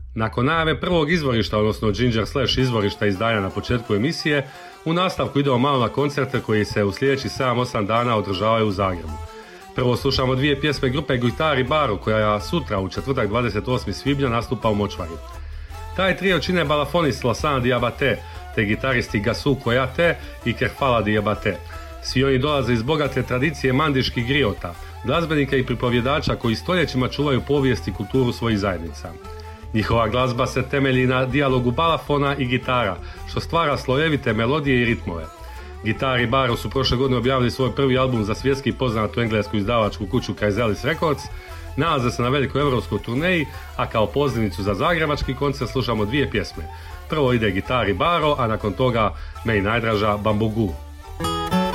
Nakon najave prvog izvorišta, odnosno Ginger Slash izvorišta izdanja na početku emisije, u nastavku idemo malo na koncerte koji se u sljedećih 7-8 dana održavaju u Zagrebu. Prvo slušamo dvije pjesme grupe Gitari Baro koja sutra u četvrtak 28. svibnja nastupa u Močvari. Taj trio čine balafonist Lassana Diabate te gitaristi Gasu Koyate i Kerfala Diabate. Svi oni dolaze iz bogate tradicije mandiških griota, glazbenika i pripovjedača koji stoljećima čuvaju povijest i kulturu svojih zajednica. Njihova glazba se temelji na dijalogu balafona i gitara, što stvara slojevite melodije i ritmove. Gitari Baro su prošle godine objavili svoj prvi album za svjetski poznatu englesku izdavačku kuću Chrysalis Records, nalaze se na velikoj europskoj turneji, a kao pozivnicu za zagrebački koncert slušamo dvije pjesme. Prvo ide Gitari Baro, a nakon toga meni najdraža Bambugu.